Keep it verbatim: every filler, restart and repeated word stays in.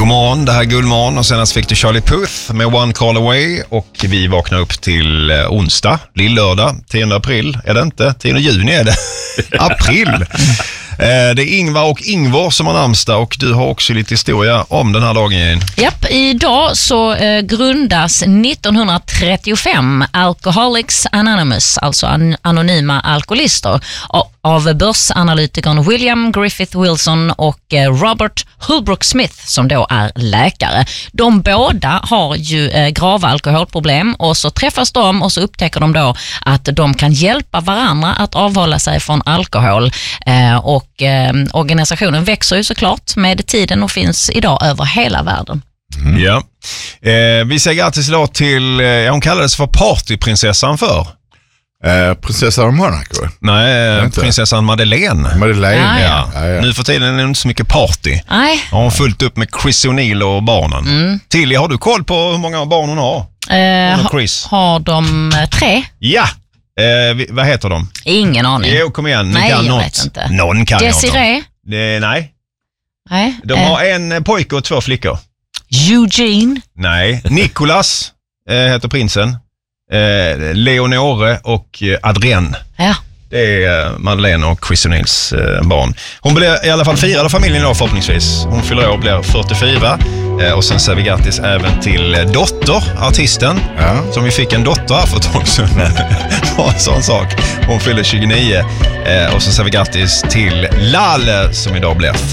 God morgon, det här är Gullmorgon och senast fick du Charlie Puth med One Call Away och vi vaknar upp till onsdag, lill-lördag, tionde april. Är det inte? tionde juni är det. April. Det är Ingvar och Ingvar som har namnsdag och du har också lite historia om den här dagen igen. Japp, idag så eh, grundas nittonhundratrettiofem Alcoholics Anonymous, alltså an- anonyma alkoholister, av, av börsanalytikern William Griffith Wilson och eh, Robert Holbrook Smith som då är läkare. De båda har ju eh, grava alkoholproblem och så träffas de och så upptäcker de då att de kan hjälpa varandra att avhålla sig från alkohol eh, och Och eh, organisationen växer ju såklart med tiden och finns idag över hela världen. Mm. Ja. Eh, vi säger grattis idag till, eh, hon kallades för partyprinsessan för. Eh, prinsessan av Monaco? Nej, prinsessan Madeleine. Madeleine, ja, ja. Ja, ja. Nu för tiden är det inte så mycket party. Nej. Har hon fullt upp med Chris O'Neill och barnen. Mm. Tilly, har du koll på hur många barn hon har? Eh, hon och Chris. Ha, har de eh, tre? Ja. Eh, vi, vad heter de? Ingen aning. Jo, kom igen. Ni Nej, kan jag något. vet inte. Någon kan Desiree? det. Nej. Nej. De eh. har en pojke och två flickor. Eugene? Nej. Nicholas eh, heter prinsen. Eh, Leonore och eh, Adrienne. Ja. Det är eh, Madeleine och Chris O'Neills eh, barn. Hon blir i alla fall firad av familjen idag förhoppningsvis. Hon fyller år och blir fyrtiofyra. Eh, och sen säger vi grattis även till eh, Dotter, artisten. Ja. Som vi fick en dotter här för ett tag sedan. Det var en sån sak. Hon fyller tjugonio. Eh, och så säger vi grattis till Lale som idag blir